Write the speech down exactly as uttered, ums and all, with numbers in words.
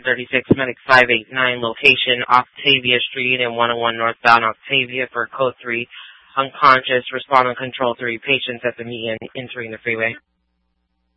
thirty-six, Medic five eight nine, location Octavia Street and one oh one northbound Octavia for code three, unconscious, respond on control three, patients at the median entering the freeway.